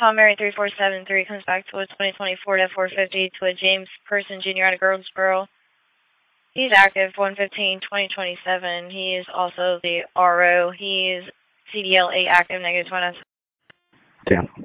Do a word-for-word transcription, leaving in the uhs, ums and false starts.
Tom Mary three four seven three comes back to a twenty twenty-four F four fifty to a James Person Junior out of Girlsboro. He's active one fifteen twenty twenty-seven. He is also the R O. He is C D L eight active negative one. Damn.